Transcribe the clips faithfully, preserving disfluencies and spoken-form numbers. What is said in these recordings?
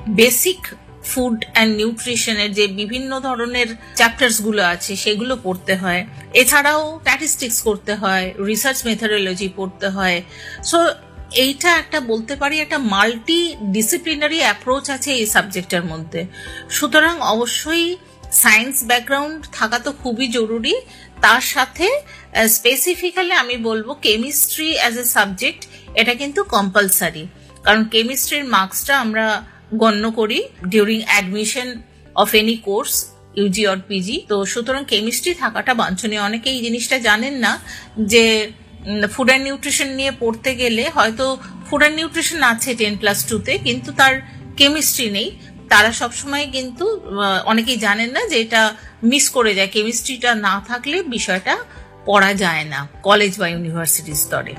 Basic food and নিউট্রিশনের যে বিভিন্ন ধরনের চ্যাপ্টার্স গুলো আছে সেগুলো পড়তে হয়। এছাড়াও স্ট্যাটিস্টিক্স করতে হয়, রিসার্চ মেথোডোলজি পড়তে হয়। সো এইটা একটা বলতে পারি একটা মাল্টি ডিসিপ্লিনারি অ্যাপ্রোচ আছে এই সাবজেক্টের মধ্যে। সুতরাং অবশ্যই সায়েন্স ব্যাকগ্রাউন্ড থাকা তো খুবই জরুরি। তার সাথে স্পেসিফিক্যালি আমি বলবো কেমিস্ট্রি অ্যাজ এ সাবজেক্ট এটা কিন্তু কম্পালসারি, কারণ কেমিস্ট্রির মার্কসটা আমরা গণ্য করি during admission of any course, Yuji or PG. তো সুতরাং কেমিস্ট্রি থাকাটা বাঞ্ছনীয়। অনেকে এই জিনিসটা জানেন না যে ফুড অ্যান্ড নিউট্রিশন নিয়ে পড়তে গেলে হয়তো ফুড অ্যান্ড নিউট্রিশন আছে টেন প্লাস টুতে, কিন্তু তার কেমিস্ট্রি নেই। তারা সবসময় কিন্তু অনেকেই জানেন না যে এটা মিস করে যায়, কেমিস্ট্রিটা না থাকলে বিষয়টা পড়া যায় না কলেজ বা ইউনিভার্সিটি স্তরে।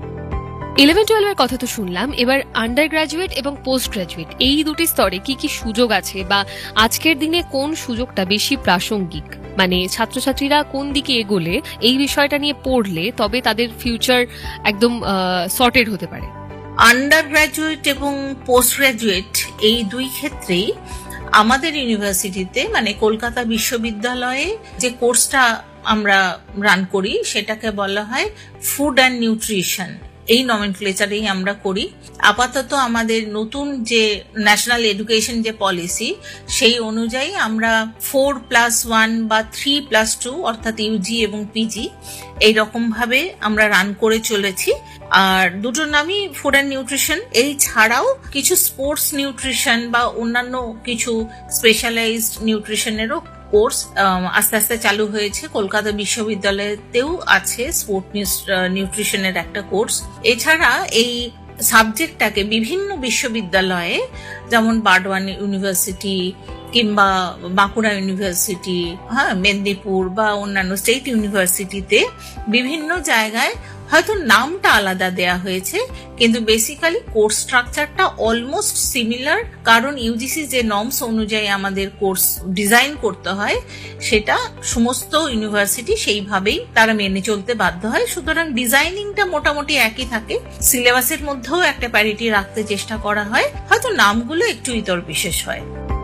ইলেভেন টুয়েলভ এর কথা তো শুনলাম, এবার আন্ডার গ্রাজুয়েট এবং পোস্ট গ্রাজুয়েট এই দুটি স্তরে কি কি সুযোগ আছে, বা আজকের দিনে কোন সুযোগটা বেশি প্রাসঙ্গিক, মানে ছাত্রছাত্রীরা কোন দিকে এগোলে এই বিষয়টা নিয়ে পড়লে তবে তাদের ফিউচার একদম সর্টেড হতে পারে? আন্ডার গ্রাজুয়েট এবং পোস্ট গ্রাজুয়েট এই দুই ক্ষেত্রেই আমাদের ইউনিভার্সিটিতে মানে কলকাতা বিশ্ববিদ্যালয়ে যে কোর্সটা আমরা রান করি সেটাকে বলা হয় ফুড অ্যান্ড নিউট্রিশন। এই নমেনক্লেচারেই আমরা করি। আপাতত আমাদের নতুন যে ন্যাশনাল এডুকেশন যে পলিসি সেই অনুযায়ী আমরা ফোর প্লাস ওয়ান বা থ্রি প্লাস টু অর্থাৎ ইউজি এবং পিজি এইরকম ভাবে আমরা রান করে চলেছি। আর দুটোর নামই ফুড অ্যান্ড নিউট্রিশন। এই ছাড়াও কিছু স্পোর্টস নিউট্রিশন বা অন্যান্য কিছু স্পেশালাইজড নিউট্রিশনেরও কোর্স আস্তে আস্তে চালু হয়েছে। কলকাতা বিশ্ববিদ্যালয়তেও আছে স্পোর্ট নিউট্রিশনের একটা কোর্স। এছাড়া এই সাবজেক্টটাকে বিভিন্ন বিশ্ববিদ্যালয়ে যেমন বারওয়ান ইউনিভার্সিটি কিংবা বাঁকুড়া ইউনিভার্সিটি, হ্যাঁ মেদিনীপুর বা অন্যান্য স্টেট ইউনিভার্সিটিতে বিভিন্ন জায়গায় হয়তো নামটা আলাদা দেয়া হয়েছে, কিন্তু বেসিক্যালি কোর্স স্ট্রাকচারটা অলমোস্ট সিমিলার। কারণ ইউজিসি যে নর্মস অনুযায়ী আমাদের কোর্স ডিজাইন করতে হয় সেটা সমস্ত ইউনিভার্সিটি সেইভাবেই তারা মেনে চলতে বাধ্য হয়। সুতরাং ডিজাইনিংটা মোটামুটি একই থাকে, সিলেবাসের মধ্যেও একটা প্যারিটি রাখতে চেষ্টা করা হয়, হয়তো নামগুলো একটু ইতর বিশেষ হয়।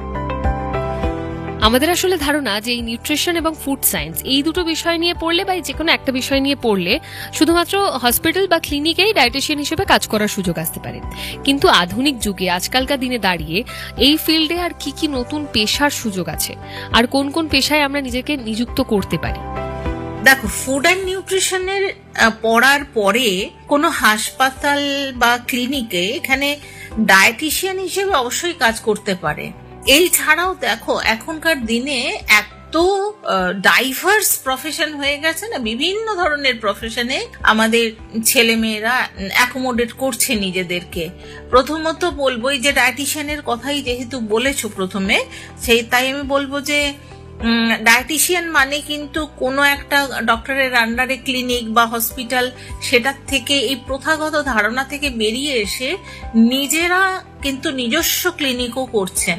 আমাদের আসলে ধারণা যে এই নিউট্রিশন এবং ফুড সায়েন্স এই দুটো বিষয় নিয়ে পড়লে বা যে কোনো একটা বিষয় নিয়ে পড়লে শুধুমাত্র হসপিটাল বা ক্লিনিকেই ডায়েটিশিয়ান হিসেবে কাজ করার সুযোগ আসতে পারে, কিন্তু আধুনিক যুগে আজকালকার দিনে দাঁড়িয়ে এই ফিল্ডে আর কি কি নতুন পেশার সুযোগ আছে, আর কোন কোন পেশায় আমরা নিজেকে নিযুক্ত করতে পারি? দেখো, ফুড অ্যান্ড নিউট্রিশনের পড়ার পরে কোনো হাসপাতাল বা ক্লিনিকে এখানে ডায়েটিশিয়ান হিসেবে অবশ্যই কাজ করতে পারে। এই ছাড়াও দেখো এখনকার দিনে এত ডাইভার্স প্রফেশন হয়ে গেছে না, বিভিন্ন ধরনের প্রফেশনে আমাদের ছেলে মেয়েরা অ্যাকোমোডেট করছে নিজেদেরকে। প্রথমত বলবো এই যে ডায়েটিশিয়ানের কথাই যেহেতু বলেছো প্রথমে, সেই তাই আমি বলবো যে ডায়েটিশিয়ান মানে কিন্তু কোনো একটা ডক্টরের আন্ডারে ক্লিনিক বা হসপিটাল সেটার থেকে এই প্রথাগত ধারণা থেকে বেরিয়ে এসে নিজেরা কিন্তু নিজস্ব ক্লিনিকও করছেন।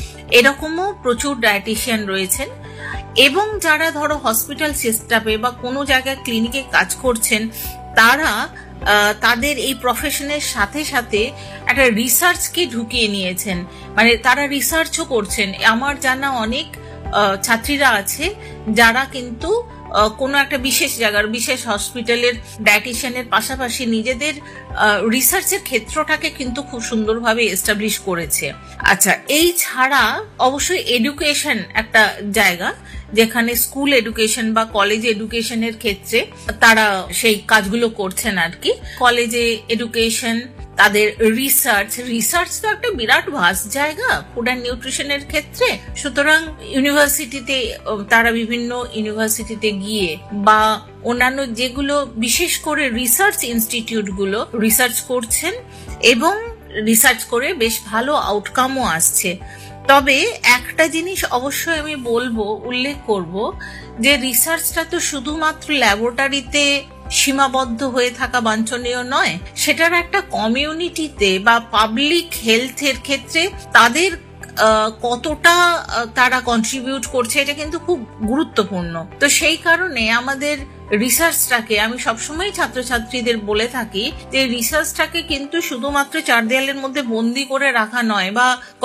এরকমও প্রচুর ডায়েটিশিয়ান রয়েছেন। এবং যারা ধরো হসপিটাল সিস্টেমে বা কোনো জায়গায় ক্লিনিকে কাজ করছেন তারা তাদের এই প্রফেশনের সাথে সাথে একটা রিসার্চকে ঢুকিয়ে নিয়েছেন, মানে তারা রিসার্চও করছেন। আমার জানা অনেক ছাত্রীরা আছে যারা কিন্তু কোনো একটা বিশেষ জায়গার বিশেষ হসপিটালের ডায়েটিশিয়ানের পাশাপাশি নিজেদের রিসার্চের ক্ষেত্রটাকে কিন্তু খুব সুন্দরভাবে এস্টাবলিশ করেছে। আচ্ছা, এই ছাড়া অবশ্যই এডুকেশন একটা জায়গা যেখানে স্কুল এডুকেশন বা কলেজ এডুকেশনের ক্ষেত্রে তারা সেই কাজগুলো করছেন আর কি। কলেজে এডুকেশন, তাদের রিসার্চ রিসার্চ তো একটা বিরাট ভাস্ট জায়গা ফুড অ্যান্ড নিউট্রিশনের ক্ষেত্রে। সুতরাং ইউনিভার্সিটিতে তারা বিভিন্ন ইউনিভার্সিটিতে গিয়ে বা অন্যান্য যেগুলো বিশেষ করে রিসার্চ ইনস্টিটিউট গুলো রিসার্চ করছেন এবং রিসার্চ করে বেশ ভালো আউটকামও আসছে। তবে একটা জিনিস অবশ্যই আমি বলবো, উল্লেখ করব যে রিসার্চটা তো শুধুমাত্র ল্যাবরেটরিতে সীমাবদ্ধ হয়ে থাকা বাঞ্ছনীয় নয়, সেটার একটা কমিউনিটিতে বা পাবলিক হেলথের ক্ষেত্রে তাদের কতটা তারা কন্ট্রিবিউট করছে এটা কিন্তু খুব গুরুত্বপূর্ণ। তো সেই কারণে আমাদের রিসার্চটাকে আমি সবসময় ছাত্রছাত্রীদের বলে থাকি যে রিসার্চটাকে কিন্তু শুধুমাত্র চার দেয়ালের মধ্যে বন্দি করে রাখা নয় বা